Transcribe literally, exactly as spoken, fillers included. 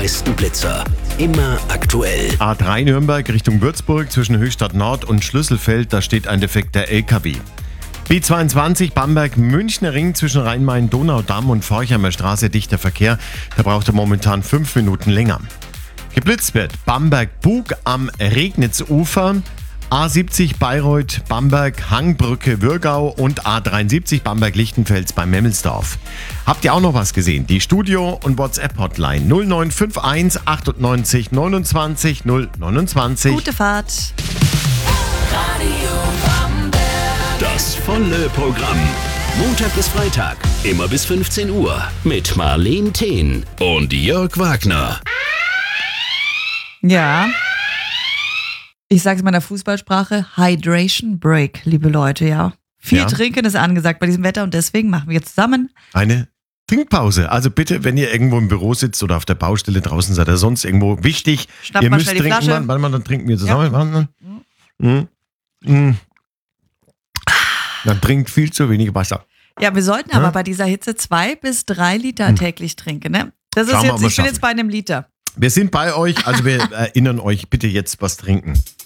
meisten Blitzer. Immer aktuell. A drei Nürnberg Richtung Würzburg zwischen Höchstadt Nord und Schlüsselfeld, da steht ein defekter L K W. B zweiundzwanzig Bamberg-Münchner Ring zwischen Rhein-Main-Donaudamm und Forchheimer Straße, dichter Verkehr. Da braucht er momentan fünf Minuten länger. Geblitzt wird Bamberg-Bug am Regnitzufer, A siebzig Bayreuth-Bamberg, Hangbrücke, Würgau und A dreiundsiebzig Bamberg-Lichtenfels bei Memmelsdorf. Habt ihr auch noch was gesehen? Die Studio- und WhatsApp-Hotline null neun fünf eins achtundneunzig neunundzwanzig null neunundzwanzig. Gute Fahrt. Das volle Programm. Montag bis Freitag, immer bis fünfzehn Uhr. Mit Marleen Thehn und Jörg Wagner. Ja. Ich sage es in meiner Fußballsprache, Hydration Break, liebe Leute, ja. Viel Ja. Trinken ist angesagt bei diesem Wetter und deswegen machen wir jetzt zusammen. Eine Trinkpause. Also bitte, wenn ihr irgendwo im Büro sitzt oder auf der Baustelle draußen seid oder sonst irgendwo, wichtig, Schnappt ihr mal müsst schnell die trinken. Flasche. Warte mal, dann trinken wir zusammen. Ja. Warte mal. Mhm. Mhm. Man trinkt viel zu wenig Wasser. Ja, wir sollten Ja. aber bei dieser Hitze zwei bis drei Liter täglich trinken, ne? Das ist Schauen wir, jetzt, ob wir ich bin schaffen. jetzt bei einem Liter. Wir sind bei euch, also wir erinnern euch, bitte jetzt was trinken.